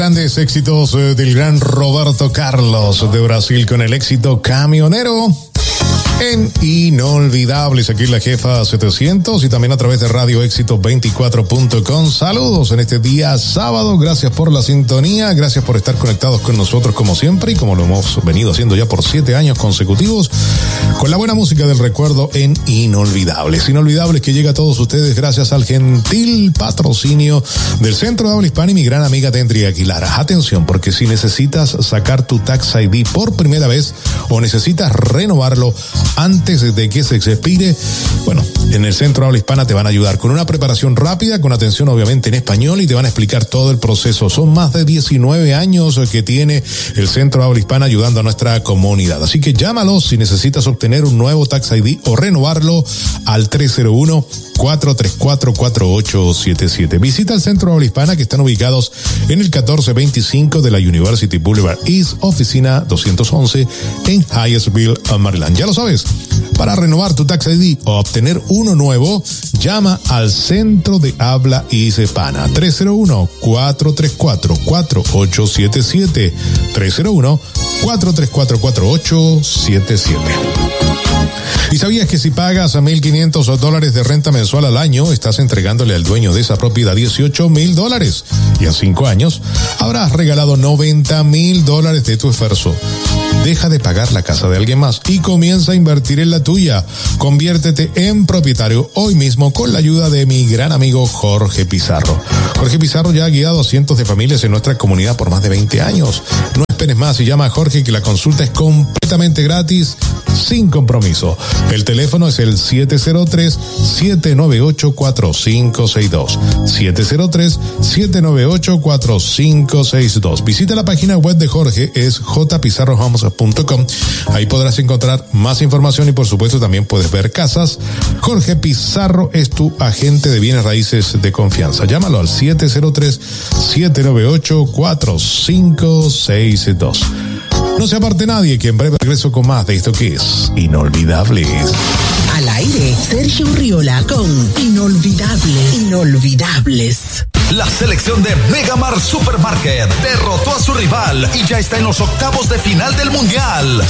grandes éxitos del gran Roberto Carlos de Brasil con el éxito Camionero. En Inolvidables, aquí la Jefa 700 y también a través de Radio Éxito 24.com. Saludos en este día sábado, gracias por la sintonía, gracias por estar conectados con nosotros como siempre y como lo hemos venido haciendo ya por 7 años consecutivos con la buena música del recuerdo en Inolvidables. Inolvidables que llega a todos ustedes gracias al gentil patrocinio del Centro de Habla Hispana y mi gran amiga Tendri Aguilar. Atención, porque si necesitas sacar tu Tax ID por primera vez o necesitas renovarlo antes de que se expire, bueno, en el Centro de Habla Hispana te van a ayudar con una preparación rápida, con atención obviamente en español y te van a explicar todo el proceso. Son más de 19 años que tiene el Centro de Habla Hispana ayudando a nuestra comunidad. Así que llámalos si necesitas obtener un nuevo Tax ID o renovarlo al 301-434-4877. Visita el Centro de Habla Hispana que están ubicados en el 1425 de la University Boulevard East, oficina 211 en Hyattsville, Maryland. Ya lo sabes, para renovar tu Tax ID o obtener uno nuevo, llama al Centro de Habla Hispana 301-434-4877 301-434-4877. ¿Y sabías que si pagas a $1,500 de renta mensual al año, estás entregándole al dueño de esa propiedad $18,000? Y en 5 años habrás regalado $90,000 de tu esfuerzo. Deja de pagar la casa de alguien más y comienza a invertir en la tuya. Conviértete en propietario hoy mismo con la ayuda de mi gran amigo Jorge Pizarro. Jorge Pizarro ya ha guiado a cientos de familias en nuestra comunidad por más de 20 años. No esperes más y llama a Jorge, que la consulta es completamente gratis, sin compromiso. El teléfono es el 703-798-4562. 703-798-4562. Visita la página web de Jorge, es jpizarrohomes.com. Ahí podrás encontrar más información y por supuesto también puedes ver casas. Jorge Pizarro es tu agente de bienes raíces de confianza. Llámalo al 703-798-4562. No se aparte nadie, que en breve regreso con más de esto que es Inolvidables. Al aire, Sergio Urriola con Inolvidables. La selección de Megamart Supermarket derrotó a su rival y ya está en los octavos de final del Mundial.